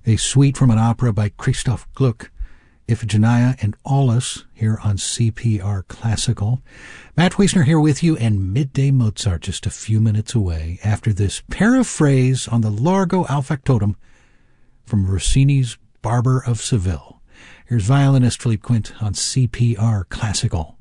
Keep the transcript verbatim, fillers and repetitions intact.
a suite from an opera by Christoph Gluck, Iphigenia and Aulus, here on C P R Classical. Matt Wiesner here with you, and Midday Mozart just a few minutes away after this paraphrase on the Largo al Factotum from Rossini's Barber of Seville. Here's violinist Philippe Quint on C P R Classical.